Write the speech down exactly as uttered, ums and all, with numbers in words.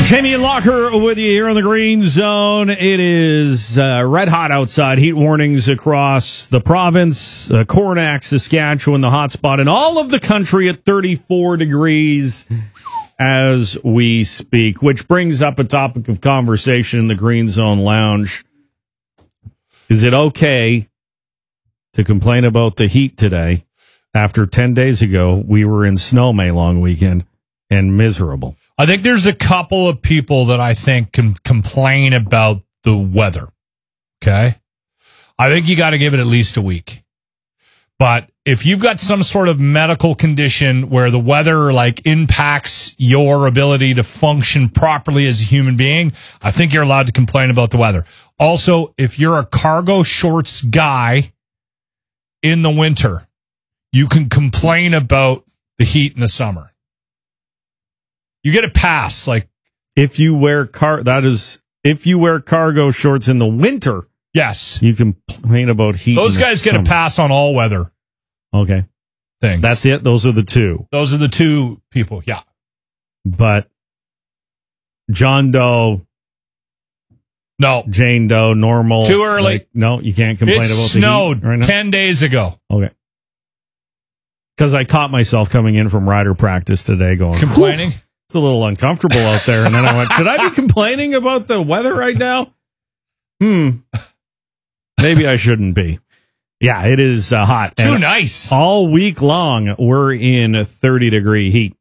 Jamie and Locker with you here on the Green Zone. It is uh, red hot outside. Heat warnings across the province, uh, Coronach, Saskatchewan, the hot spot in all of the country at thirty-four degrees as we speak, which brings up a topic of conversation in the Green Zone Lounge. Is it okay to complain about the heat today after ten days ago we were in snow May long weekend and miserable? I think there's a couple of people that I think can complain about the weather. Okay. I think you got to give it at least a week. But if you've got some sort of medical condition where the weather like impacts your ability to function properly as a human being, I think you're allowed to complain about the weather. Also, if you're a cargo shorts guy in the winter, you can complain about the heat in the summer. You get a pass, like if you wear car that is if you wear cargo shorts in the winter. Yes, you complain about heat. Those guys get a pass on all weather. Okay, things. That's it. Those are the two. Those are the two people. Yeah, but John Doe, no, Jane Doe, normal. Too early. Like, no, you can't complain it about snowed the heat right now. ten days ago. Okay. Because I caught myself coming in from rider practice today going, complaining? It's a little uncomfortable out there. And then I went, should I be complaining about the weather right now? Hmm. Maybe I shouldn't be. Yeah, it is uh, hot. It's too and nice. All week long, we're in thirty degree heat.